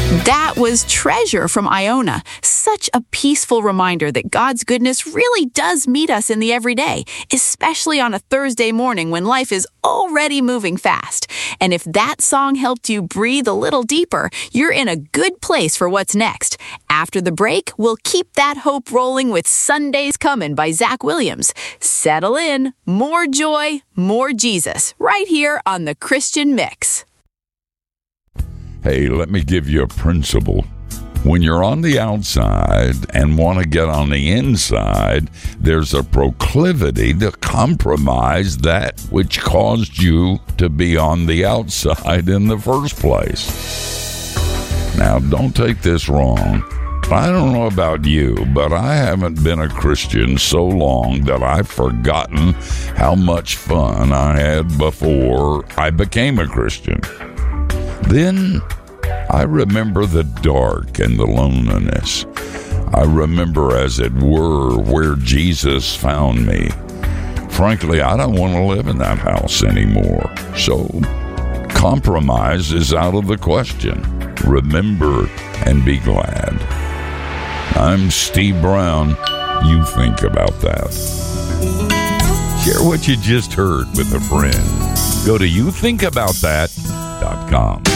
That was Treasure from Iona. Such a peaceful reminder that God's goodness really does meet us in the everyday, especially on a Thursday morning when life is already moving fast. And if that song helped you breathe a little deeper, you're in a good place for what's next. After the break, we'll keep that hope rolling with Sunday's Comin' by Zach Williams. Settle in, more joy, more Jesus, right here on The Christian Mix. Hey, let me give you a principle. When you're on the outside and want to get on the inside, there's a proclivity to compromise that which caused you to be on the outside in the first place. Now, don't take this wrong. I don't know about you, but I haven't been a Christian so long that I've forgotten how much fun I had before I became a Christian. Then I remember the dark and the loneliness. I remember, as it were, where Jesus found me. Frankly, I don't want to live in that house anymore. So, compromise is out of the question. Remember and be glad. I'm Steve Brown. You think about that. Share what you just heard with a friend. Go to youthinkaboutthat.com.